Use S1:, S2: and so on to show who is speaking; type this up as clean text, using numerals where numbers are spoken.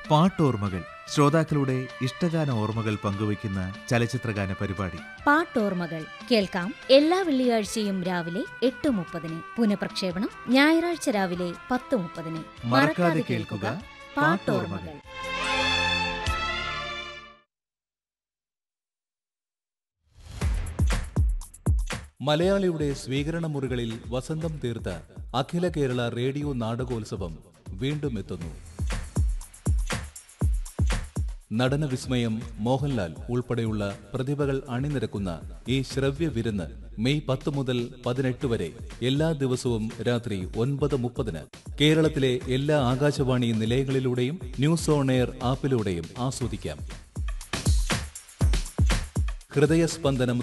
S1: പാട്ടോർമ്മകൾ ശ്രോതാക്കളുടെ ഇഷ്ടഗാന ഓർമ്മകൾ പങ്കുവയ്ക്കുന്ന ചലച്ചിത്രഗാന പരിപാടി.
S2: പാട്ടോർമ്മകൾ കേൾക്കാം എല്ലാ വെള്ളിയാഴ്ചയും രാവിലെ 8:30. പുനഃപ്രക്ഷേപണം ഞായറാഴ്ച രാവിലെ 10:30.
S1: മറക്കാതെ കേൾക്കുക പാട്ടോർമ്മകൾ.
S3: മലയാളിയുടെ സ്വീകരണ മുറികളിൽ വസന്തം തീർത്ത അഖില കേരള റേഡിയോ നാടകോത്സവം വീണ്ടും എത്തുന്നു. നടന വിസ്മയം മോഹൻലാൽ ഉൾപ്പെടെയുള്ള പ്രതിഭകൾ അണിനിരക്കുന്ന ഈ ശ്രവ്യ വിരുന്ന് മെയ് 10 മുതൽ 18 വരെ എല്ലാ ദിവസവും രാത്രി 9:30 കേരളത്തിലെ എല്ലാ ആകാശവാണി നിലയങ്ങളിലൂടെയും ന്യൂസ് ഓൺ എയർ ആപ്പിലൂടെയും ആസ്വദിക്കാം. ഹൃദയസ്പന്ദനം